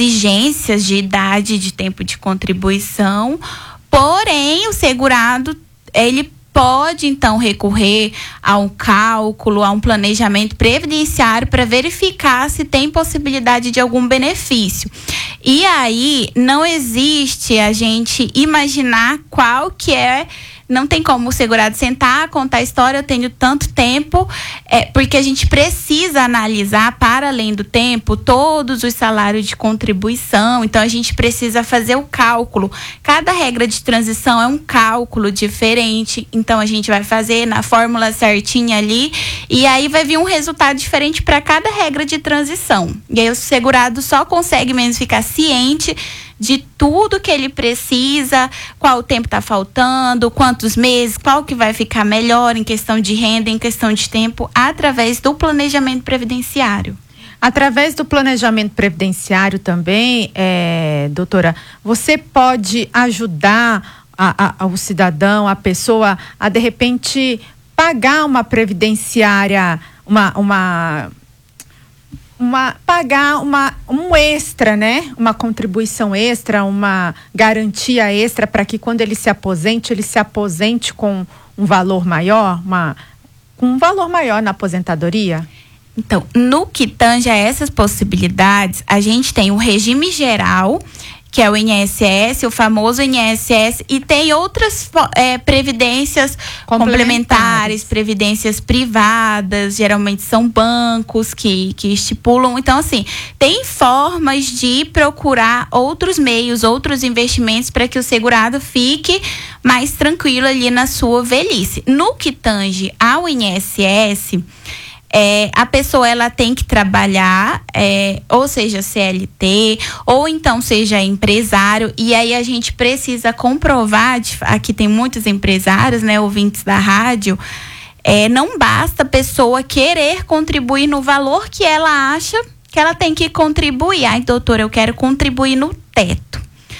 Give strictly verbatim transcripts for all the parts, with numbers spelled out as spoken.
exigências de idade, de tempo de contribuição, porém o segurado, ele pode então recorrer a um cálculo, a um planejamento previdenciário para verificar se tem possibilidade de algum benefício. E aí não existe a gente imaginar qual que é. Não tem como o segurado sentar, contar a história, eu tenho tanto tempo, é, porque a gente precisa analisar, para além do tempo, todos os salários de contribuição. Então, a gente precisa fazer o cálculo. Cada regra de transição é um cálculo diferente. Então, a gente vai fazer na fórmula certinha ali, e aí vai vir um resultado diferente para cada regra de transição. E aí, o segurado só consegue mesmo ficar ciente de tudo que ele precisa, qual o tempo está faltando, quantos meses, qual que vai ficar melhor em questão de renda, em questão de tempo, através do planejamento previdenciário. Através do planejamento previdenciário também, é, doutora, você pode ajudar a, a, o cidadão, a pessoa, a de repente pagar uma previdenciária, uma... uma Uma, pagar uma, um extra, né? Uma contribuição extra, uma garantia extra para que quando ele se aposente, ele se aposente com um valor maior, uma, com um valor maior na aposentadoria? Então, no que tange a essas possibilidades, a gente tem o regime geral, que é o I N S S, o famoso I N S S, e tem outras é, previdências complementares. complementares, previdências privadas, geralmente são bancos que, que estipulam. Então, assim, tem formas de procurar outros meios, outros investimentos para que o segurado fique mais tranquilo ali na sua velhice. No que tange ao I N S S, É, a pessoa ela tem que trabalhar, é, ou seja, C L T, ou então seja empresário, e aí a gente precisa comprovar, aqui tem muitos empresários, né, ouvintes da rádio, é, não basta a pessoa querer contribuir no valor que ela acha que ela tem que contribuir. Ai, doutora, eu quero contribuir no teto.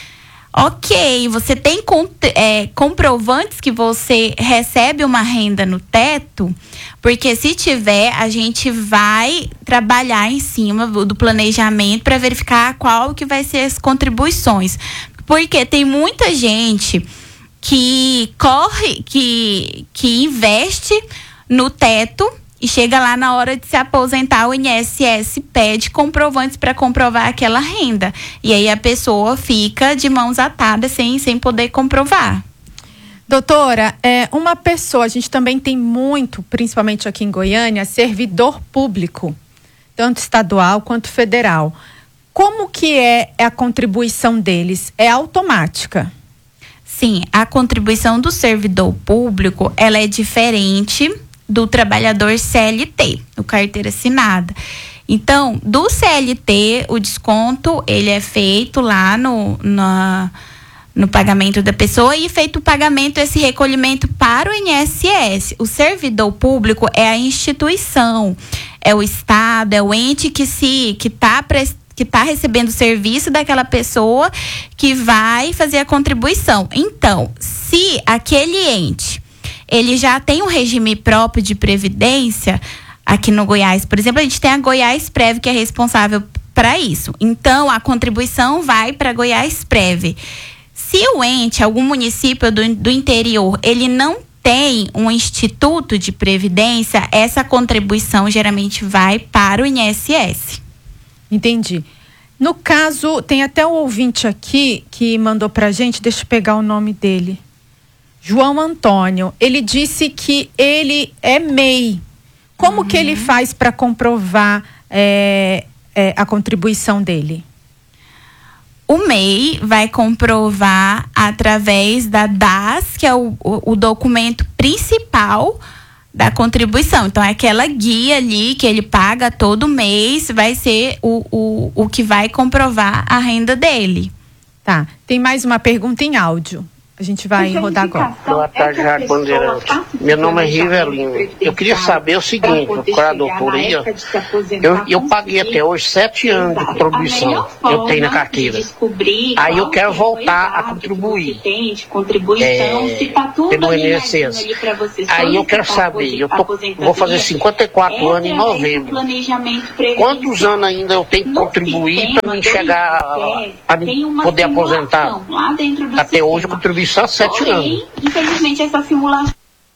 Ok, você tem é, comprovantes que você recebe uma renda no teto? Porque se tiver, a gente vai trabalhar em cima do planejamento para verificar qual que vai ser as contribuições. Porque tem muita gente que corre, que, que investe no teto e chega lá na hora de se aposentar, o I N S S pede comprovantes para comprovar aquela renda. E aí a pessoa fica de mãos atadas sem, sem poder comprovar. Doutora, é, uma pessoa, a gente também tem muito, principalmente aqui em Goiânia, servidor público, tanto estadual quanto federal. Como que é a contribuição deles? É automática? Sim, a contribuição do servidor público, ela é diferente do trabalhador C L T, do carteira assinada. Então, do C L T, o desconto, ele é feito lá no, na, no pagamento da pessoa e feito o pagamento, esse recolhimento para o I N S S. O servidor público é a instituição, é o Estado, é o ente que se, que está prestando, que está recebendo o serviço daquela pessoa que vai fazer a contribuição. Então, se aquele ente ele já tem um regime próprio de previdência, aqui no Goiás, por exemplo, a gente tem a Goiás Prev, que é responsável para isso. Então, a contribuição vai para a Goiás Prev. Se o ente, algum município do, do interior, ele não tem um instituto de previdência, essa contribuição geralmente vai para o I N S S. Entendi. No caso, tem até um ouvinte aqui que mandou pra gente, deixa eu pegar o nome dele. João Antônio. Ele disse que ele é M E I. Como uhum. que ele faz para comprovar é, é, a contribuição dele? O M E I vai comprovar através da D A S, que é o, o, o documento principal da contribuição. Então, é aquela guia ali que ele paga todo mês, vai ser o, o, o que vai comprovar a renda dele. Tá. Tem mais uma pergunta em áudio. A gente vai rodar agora. Boa tarde, Rádio Bandeirantes. Meu nome é Rivelino. Eu queria saber o seguinte, para a doutora aí, eu, eu paguei até hoje sete anos de contribuição, eu tenho na carteira. Aí eu quero voltar a contribuir é, pelo I N S S. Aí eu quero saber, eu tô, vou fazer cinquenta e quatro anos em novembro. Quantos anos ainda eu tenho que contribuir para me chegar, para poder aposentar? Até hoje eu contribuí só sete anos. Infelizmente essa simulação.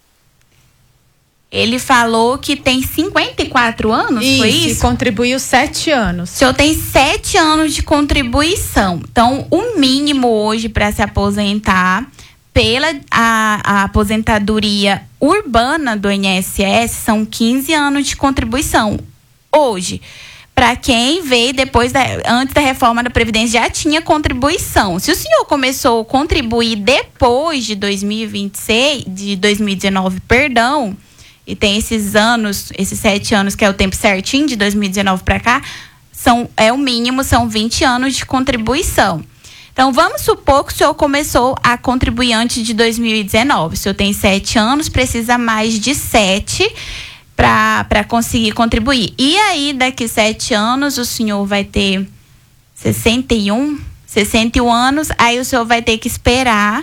Ele falou que tem cinquenta e quatro anos, isso, foi isso? E contribuiu sete anos. O senhor tem sete anos de contribuição. Então, o mínimo hoje para se aposentar pela a, a aposentadoria urbana do I N S S são quinze anos de contribuição. Hoje, para quem veio depois da, antes da reforma da Previdência, já tinha contribuição. Se o senhor começou a contribuir depois de dois mil e vinte e seis, de dois mil e dezenove, perdão, e tem esses anos, esses sete anos, que é o tempo certinho, de dois mil e dezenove para cá, são, é o mínimo, são vinte anos de contribuição. Então, vamos supor que o senhor começou a contribuir antes de dois mil e dezenove. O senhor tem sete anos, precisa mais de sete para conseguir contribuir. E aí, daqui sete anos, o senhor vai ter sessenta e um, sessenta e um anos, aí o senhor vai ter que esperar...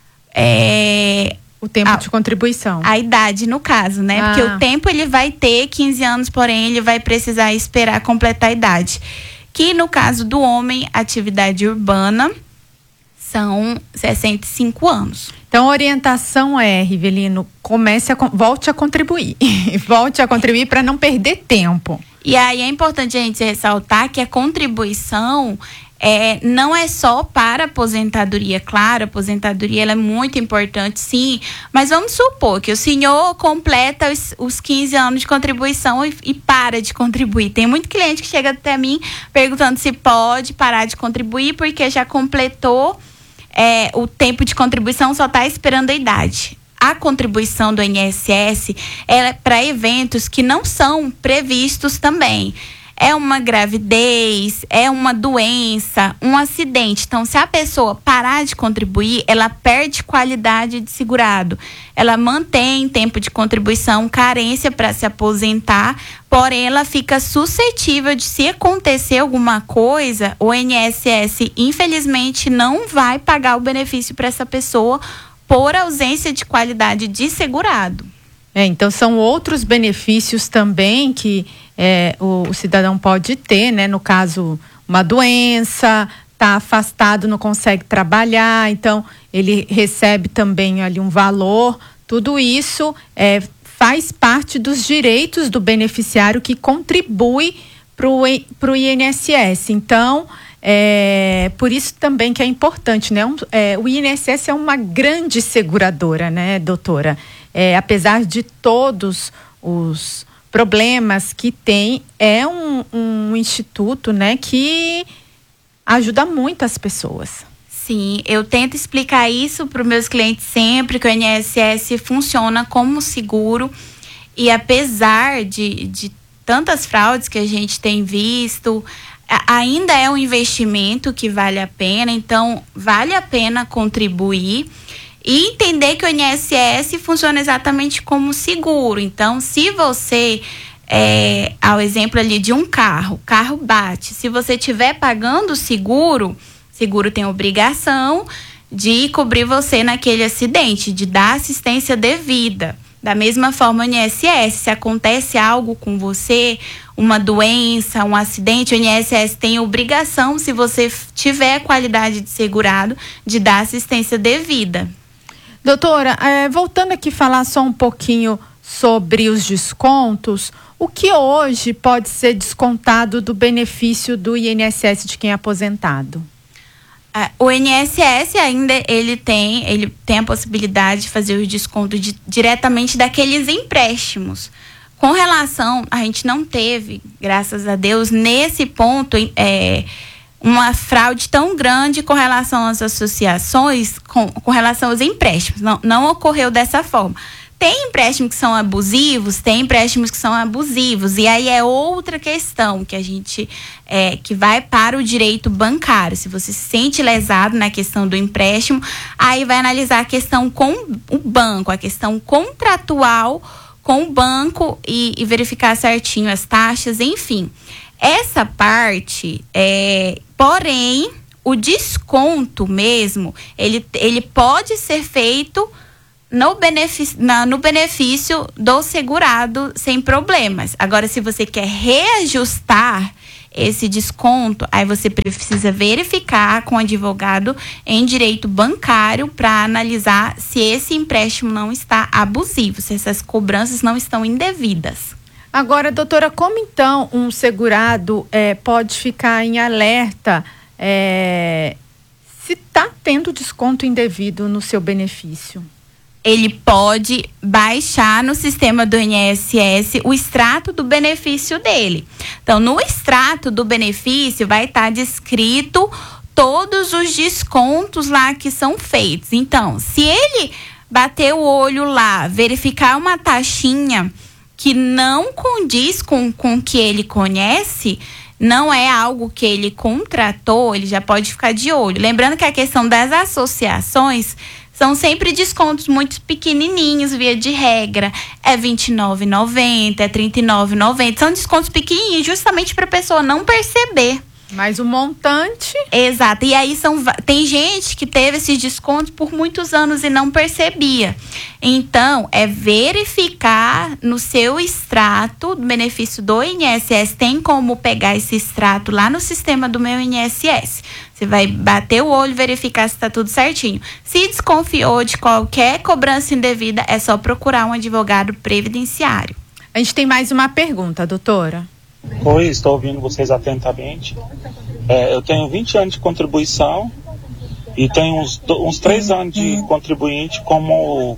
É, o tempo a, de contribuição. A idade, no caso, né? Ah. Porque o tempo ele vai ter quinze anos, porém ele vai precisar esperar completar a idade. Que no caso do homem, atividade urbana, são sessenta e cinco anos. Então, a orientação é, Rivelino, comece a, volte a contribuir. Volte a contribuir para não perder tempo. E aí é importante a gente ressaltar que a contribuição... É, não é só para aposentadoria, claro, a aposentadoria ela é muito importante, sim, mas vamos supor que o senhor completa os, os quinze anos de contribuição e, e para de contribuir. Tem muito cliente que chega até mim perguntando se pode parar de contribuir porque já completou é, o tempo de contribuição, só está esperando a idade. A contribuição do I N S S é para eventos que não são previstos também. É uma gravidez, é uma doença, um acidente. Então, se a pessoa parar de contribuir, ela perde qualidade de segurado. Ela mantém tempo de contribuição, carência para se aposentar, porém ela fica suscetível de, se acontecer alguma coisa, o I N S S, infelizmente, não vai pagar o benefício para essa pessoa por ausência de qualidade de segurado. É, então são outros benefícios também que é, o, o cidadão pode ter, né? No caso, uma doença, está afastado, não consegue trabalhar, então ele recebe também ali um valor. Tudo isso é, faz parte dos direitos do beneficiário que contribui para o I N S S. Então, é, por isso também que é importante, né? Um, é, o I N S S é uma grande seguradora, né, doutora? É, apesar de todos os problemas que tem, é um, um instituto, né, que ajuda muito as pessoas. Sim, eu tento explicar isso para os meus clientes sempre, que o I N S S funciona como seguro e apesar de, de tantas fraudes que a gente tem visto, a, ainda é um investimento que vale a pena, então vale a pena contribuir. E entender que o I N S S funciona exatamente como seguro. Então, se você, é, ao exemplo ali de um carro, o carro bate, se você estiver pagando o seguro, seguro tem obrigação de cobrir você naquele acidente, de dar assistência devida. Da mesma forma, o I N S S, se acontece algo com você, uma doença, um acidente, o I N S S tem obrigação, se você tiver qualidade de segurado, de dar assistência devida. Doutora, é, voltando aqui falar só um pouquinho sobre os descontos, o que hoje pode ser descontado do benefício do I N S S de quem é aposentado? É, o I N S S ainda ele tem, ele tem a possibilidade de fazer o desconto de, diretamente daqueles empréstimos. Com relação, a gente não teve, graças a Deus, nesse ponto, é, uma fraude tão grande com relação às associações, com, com relação aos empréstimos. Não, não ocorreu dessa forma. Tem empréstimos que são abusivos, tem empréstimos que são abusivos. E aí é outra questão que a gente, é, que vai para o direito bancário. Se você se sente lesado na questão do empréstimo, aí vai analisar a questão com o banco, a questão contratual com o banco e, e verificar certinho as taxas, enfim. Essa parte, é, porém, o desconto mesmo, ele, ele pode ser feito No benefício, na, no benefício do segurado sem problemas. Agora, se você quer reajustar esse desconto, aí você precisa verificar com o advogado em direito bancário para analisar se esse empréstimo não está abusivo, se essas cobranças não estão indevidas. Agora, doutora, como então um segurado é, pode ficar em alerta é, se está tendo desconto indevido no seu benefício? Ele pode baixar no sistema do I N S S o extrato do benefício dele. Então, no extrato do benefício vai estar descrito todos os descontos lá que são feitos. Então, se ele bater o olho lá, verificar uma taxinha que não condiz com com o que ele conhece, não é algo que ele contratou, ele já pode ficar de olho. Lembrando que a questão das associações são sempre descontos muito pequenininhos, via de regra. É vinte e nove reais e noventa centavos, é trinta e nove reais e noventa centavos. São descontos pequenininhos, justamente para a pessoa não perceber. Mas o montante... Exato. E aí são, tem gente que teve esses descontos por muitos anos e não percebia. Então, é verificar no seu extrato do benefício do I N S S. Tem como pegar esse extrato lá no sistema do meu I N S S. Você vai bater o olho e verificar se está tudo certinho. Se desconfiou de qualquer cobrança indevida, é só procurar um advogado previdenciário. A gente tem mais uma pergunta, doutora. Oi, estou ouvindo vocês atentamente. É, eu tenho vinte anos de contribuição e tenho uns, uns três anos de contribuinte como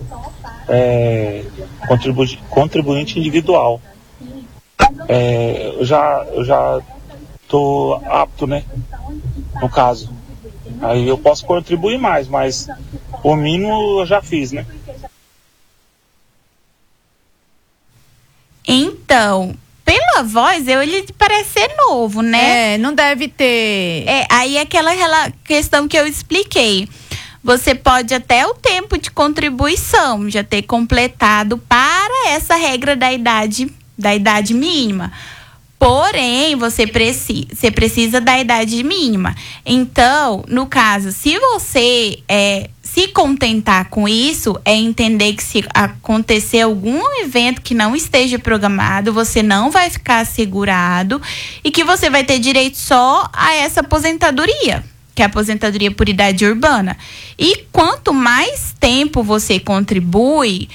é, contribu, contribuinte individual. É, eu já eu já estou apto, né? No caso. Aí eu posso contribuir mais, mas o mínimo eu já fiz, né? Então, pela voz, eu, ele parece ser novo, né? É, não deve ter... É, aí é aquela, aquela questão que eu expliquei. Você pode até o tempo de contribuição já ter completado para essa regra da idade, da idade mínima. Porém, você, preci, você precisa da idade mínima. Então, no caso, se você é, se contentar com isso, é entender que se acontecer algum evento que não esteja programado, você não vai ficar assegurado e que você vai ter direito só a essa aposentadoria, que é a aposentadoria por idade urbana. E quanto mais tempo você contribui,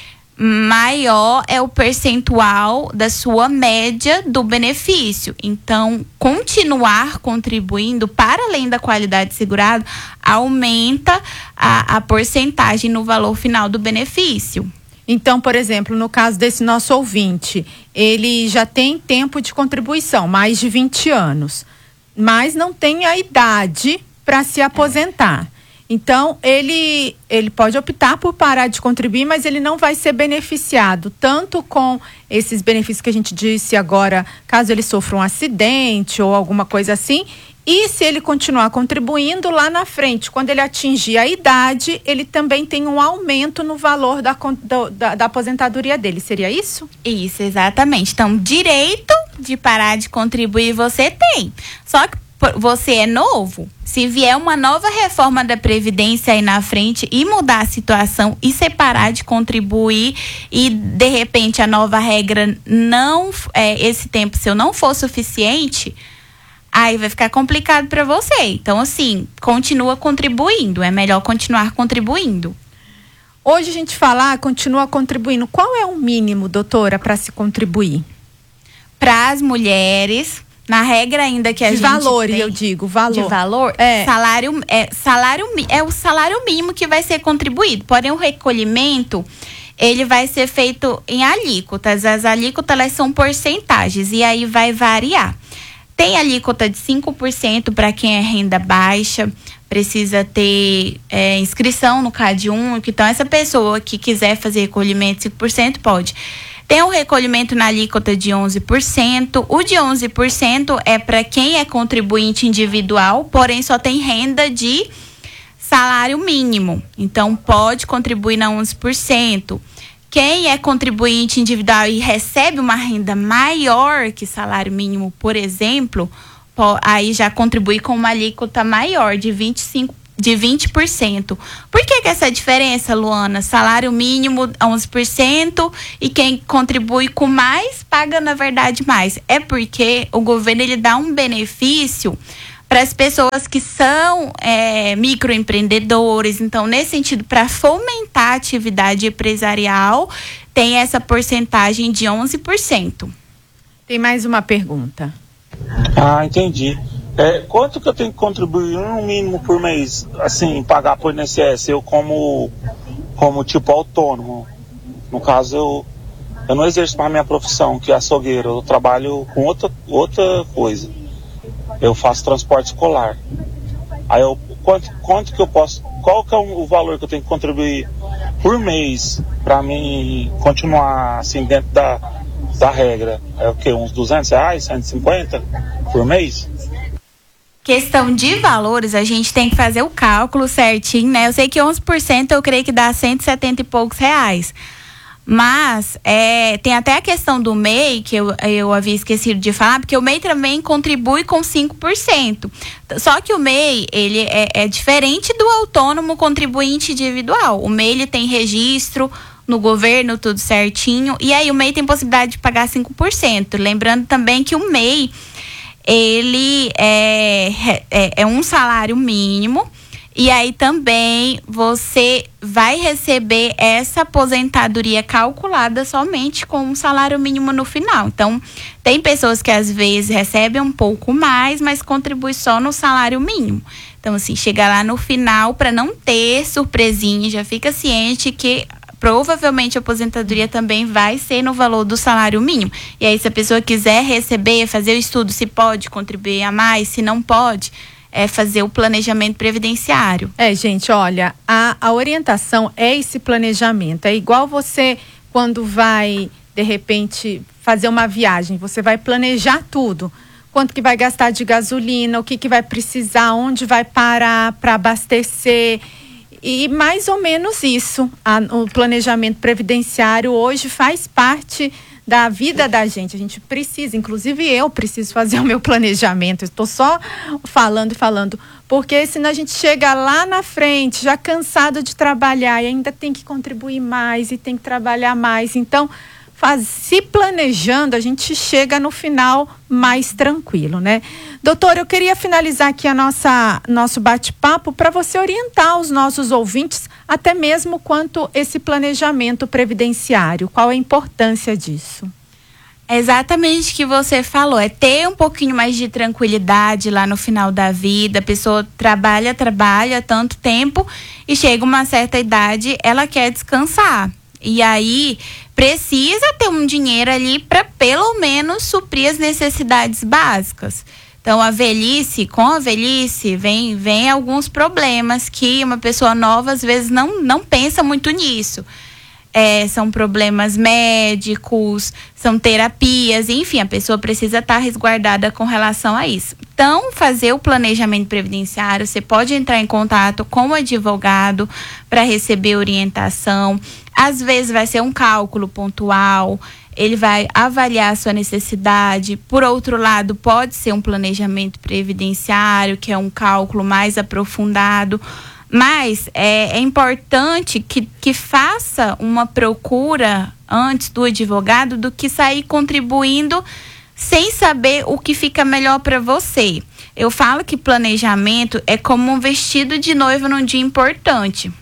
maior é o percentual da sua média do benefício. Então, continuar contribuindo para além da qualidade segurado aumenta a, a porcentagem no valor final do benefício. Então, por exemplo, no caso desse nosso ouvinte, ele já tem tempo de contribuição, mais de vinte anos, mas não tem a idade para se aposentar. Então, ele, ele pode optar por parar de contribuir, mas ele não vai ser beneficiado tanto com esses benefícios que a gente disse agora, caso ele sofra um acidente ou alguma coisa assim. E se ele continuar contribuindo lá na frente, quando ele atingir a idade, ele também tem um aumento no valor da, da, da aposentadoria dele. Seria isso? Isso, exatamente. Então, direito de parar de contribuir você tem. Só que você é novo, se vier uma nova reforma da Previdência aí na frente e mudar a situação e separar de contribuir e de repente a nova regra não, é, esse tempo seu não for suficiente, aí vai ficar complicado para você. Então, assim, continua contribuindo, é melhor continuar contribuindo. Hoje a gente fala, ah, continua contribuindo. Qual é o mínimo, doutora, para se contribuir? Para as mulheres... Na regra ainda que a de gente valor, tem, eu digo, valor. De valor, é. salário, é, salário, é o salário mínimo que vai ser contribuído. Porém, o recolhimento, ele vai ser feito em alíquotas. As alíquotas, elas são porcentagens e aí vai variar. Tem alíquota de cinco por cento para quem é renda baixa, precisa ter é, inscrição no CAD único. Então, essa pessoa que quiser fazer recolhimento de cinco por cento pode. Tem um recolhimento na alíquota de onze por cento. O de onze por cento é para quem é contribuinte individual, porém só tem renda de salário mínimo. Então, pode contribuir na onze por cento. Quem é contribuinte individual e recebe uma renda maior que salário mínimo, por exemplo, aí já contribui com uma alíquota maior de vinte e cinco por cento. De vinte por cento. Por que que essa diferença, Luana? Salário mínimo onze por cento e quem contribui com mais paga, na verdade, mais. É porque o governo ele dá um benefício para as pessoas que são é, microempreendedores. Então, nesse sentido, para fomentar a atividade empresarial, tem essa porcentagem de onze por cento. Tem mais uma pergunta. Ah, entendi. É, quanto que eu tenho que contribuir no mínimo por mês, assim, pagar por I N S S, eu como, como tipo autônomo? No caso, eu, eu não exerço mais a minha profissão, que é açougueiro, eu trabalho com outra, outra coisa. Eu faço transporte escolar. Aí eu, quanto, quanto que eu posso, qual que é o valor que eu tenho que contribuir por mês para mim continuar assim dentro da, da regra? É o quê? Uns duzentos reais, cento e cinquenta por mês? Questão de valores, a gente tem que fazer o cálculo certinho, né? Eu sei que onze por cento eu creio que dá cento e setenta e poucos reais. Mas é, tem até a questão do M E I, que eu, eu havia esquecido de falar, porque o M E I também contribui com cinco por cento. Só que o M E I, ele é, é diferente do autônomo contribuinte individual. O M E I, ele tem registro no governo, tudo certinho. E aí o M E I tem possibilidade de pagar cinco por cento. Lembrando também que o M E I, ele é, é, é um salário mínimo. E aí também você vai receber essa aposentadoria calculada somente com um salário mínimo no final. Então, tem pessoas que às vezes recebem um pouco mais, mas contribui só no salário mínimo. Então, assim, chega lá no final, para não ter surpresinha, já fica ciente que provavelmente a aposentadoria também vai ser no valor do salário mínimo. E aí, se a pessoa quiser receber, fazer o estudo, se pode contribuir a mais, se não pode, é fazer o planejamento previdenciário. É, gente, olha, a, a orientação é esse planejamento. É igual você, quando vai, de repente, fazer uma viagem, você vai planejar tudo. Quanto que vai gastar de gasolina, o que que vai precisar, onde vai parar para abastecer. E mais ou menos isso. A, o planejamento previdenciário hoje faz parte da vida da gente. A gente precisa, inclusive eu preciso fazer o meu planejamento. Estou só falando e falando, porque senão a gente chega lá na frente, já cansado de trabalhar e ainda tem que contribuir mais e tem que trabalhar mais. Então, faz, se planejando, a gente chega no final mais tranquilo, né? Doutora, eu queria finalizar aqui a nossa nosso bate-papo para você orientar os nossos ouvintes, até mesmo quanto esse planejamento previdenciário. Qual a importância disso? É exatamente o que você falou, é ter um pouquinho mais de tranquilidade lá no final da vida. A pessoa trabalha, trabalha tanto tempo e chega uma certa idade, ela quer descansar. E aí precisa ter um dinheiro ali para pelo menos suprir as necessidades básicas. Então, a velhice, com a velhice, vem, vem alguns problemas que uma pessoa nova, às vezes, não, não pensa muito nisso. É, são problemas médicos, são terapias, enfim, a pessoa precisa estar resguardada com relação a isso. Então, fazer o planejamento previdenciário, você pode entrar em contato com o advogado para receber orientação. Às vezes vai ser um cálculo pontual, ele vai avaliar a sua necessidade. Por outro lado, pode ser um planejamento previdenciário, que é um cálculo mais aprofundado. Mas é, é importante que, que faça uma procura antes do advogado do que sair contribuindo sem saber o que fica melhor para você. Eu falo que planejamento é como um vestido de noiva num dia importante.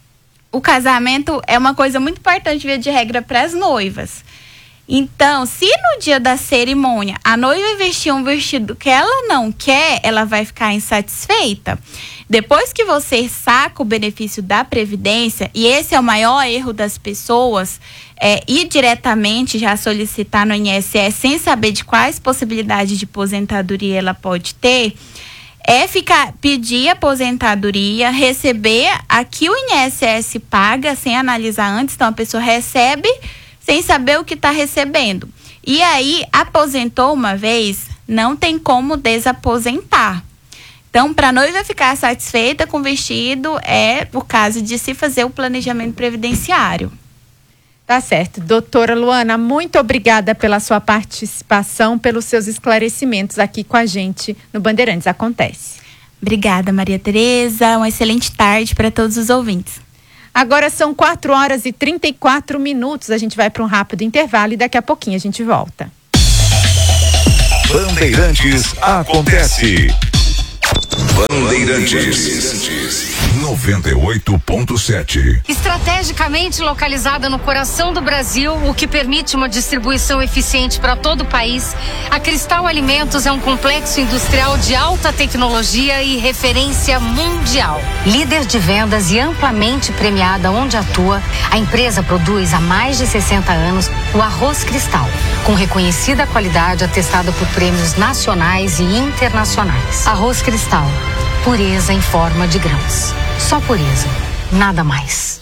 O casamento é uma coisa muito importante, via de regra, para as noivas. Então, se no dia da cerimônia a noiva vestir um vestido que ela não quer, ela vai ficar insatisfeita. Depois que você saca o benefício da Previdência, e esse é o maior erro das pessoas, é, ir diretamente já solicitar no I N S S sem saber de quais possibilidades de aposentadoria ela pode ter, é ficar, pedir aposentadoria, receber a que o I N S S paga sem analisar antes, então a pessoa recebe sem saber o que está recebendo. E aí, aposentou uma vez, não tem como desaposentar. Então, para a noiva ficar satisfeita com o vestido, é o caso de se fazer o planejamento previdenciário. Tá certo. Doutora Luana, muito obrigada pela sua participação, pelos seus esclarecimentos aqui com a gente no Bandeirantes Acontece. Obrigada, Maria Tereza. Uma excelente tarde para todos os ouvintes. Agora são quatro horas e trinta e quatro minutos. A gente vai para um rápido intervalo e daqui a pouquinho a gente volta. Bandeirantes Acontece. Bandeirantes noventa e oito ponto sete. Estrategicamente localizada no coração do Brasil, o que permite uma distribuição eficiente para todo o país, a Cristal Alimentos é um complexo industrial de alta tecnologia e referência mundial. Líder de vendas e amplamente premiada onde atua, a empresa produz há mais de sessenta anos o arroz Cristal, com reconhecida qualidade atestada por prêmios nacionais e internacionais. Arroz Cristal, pureza em forma de grãos. Só pureza, nada mais.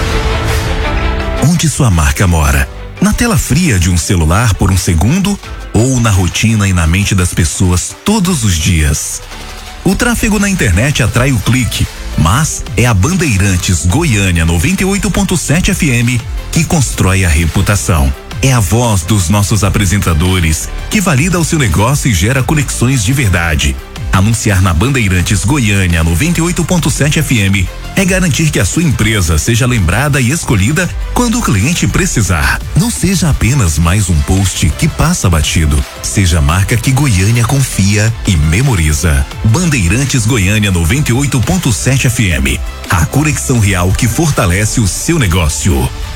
Onde sua marca mora? Na tela fria de um celular por um segundo ou na rotina e na mente das pessoas todos os dias? O tráfego na internet atrai o clique, mas é a Bandeirantes Goiânia noventa e oito ponto sete F M que constrói a reputação. É a voz dos nossos apresentadores que valida o seu negócio e gera conexões de verdade. Anunciar na Bandeirantes Goiânia noventa e oito ponto sete F M é garantir que a sua empresa seja lembrada e escolhida quando o cliente precisar. Não seja apenas mais um post que passa batido. Seja a marca que Goiânia confia e memoriza. Bandeirantes Goiânia noventa e oito ponto sete F M. A conexão real que fortalece o seu negócio.